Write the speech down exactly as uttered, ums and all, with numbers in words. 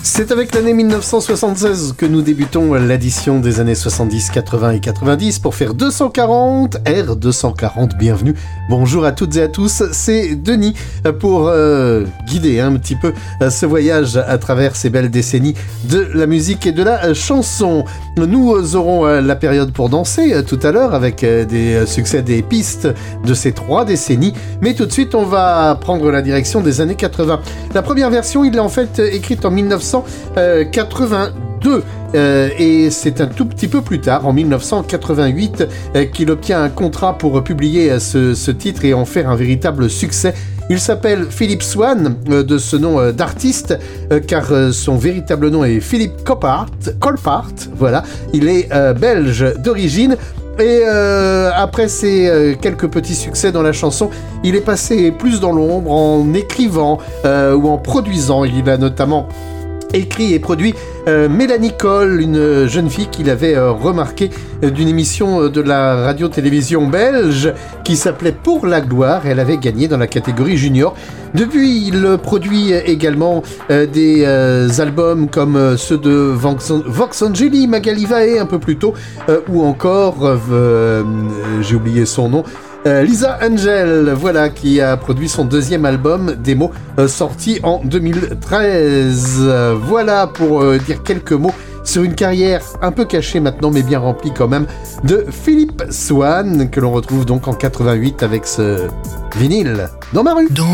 C'est avec l'année mille neuf cent soixante-seize que nous débutons l'addition des années soixante-dix, quatre-vingts et quatre-vingt-dix pour faire deux cent quarante, R deux cent quarante, bienvenue. Bonjour à toutes et à tous, c'est Denis pour euh, guider un petit peu ce voyage à travers ces belles décennies de la musique et de la chanson. Nous aurons la période pour danser tout à l'heure avec des succès des pistes de ces trois décennies, mais tout de suite on va prendre la direction des années quatre-vingts. La première version, il est en fait écrite en mille neuf cent quatre-vingt-deux euh, et c'est un tout petit peu plus tard, en mille neuf cent quatre-vingt-huit, euh, qu'il obtient un contrat pour publier ce, ce titre et en faire un véritable succès. Il s'appelle Philip Swan, euh, de ce nom euh, d'artiste, euh, car euh, son véritable nom est Philip Colpart, Colpart, voilà, il est euh, belge d'origine. Et euh, après ces euh, quelques petits succès dans la chanson, il est passé plus dans l'ombre en écrivant euh, ou en produisant. Il a notamment écrit et produit euh, Mélanie Cole, une jeune fille qu'il avait euh, remarquée euh, d'une émission de la radio-télévision belge qui s'appelait Pour la gloire. Elle avait gagné dans la catégorie junior. Depuis, il produit également euh, des euh, albums comme euh, ceux de Vox, Vox Angeli, Magali Vae un peu plus tôt, euh, ou encore, euh, euh, j'ai oublié son nom, Euh, Lisa Angel, voilà, qui a produit son deuxième album, Démo, euh, sorti en deux mille treize. Euh, voilà pour euh, dire quelques mots sur une carrière un peu cachée maintenant, mais bien remplie quand même, de Philip Swan, que l'on retrouve donc en quatre-vingt-huit avec ce vinyle dans ma rue. Dans